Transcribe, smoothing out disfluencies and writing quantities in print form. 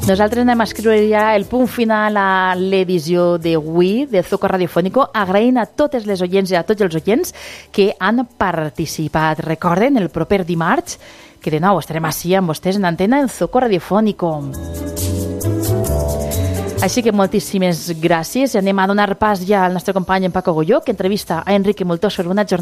Nosaltres anem a escriure ja el punt final a l'edició d'avui de Zoco Radiofónico, agraint a totes les oients i a tots els oients que han participat. Recorden, el proper dimarts, que de nou estarem així amb vostès en antena en Zoco Radiofónico. Així que moltíssimes gràcies. Anem a donar pas ja al nostre company en Paco Goyó, que entrevista a Enrique Multó sobre una jornada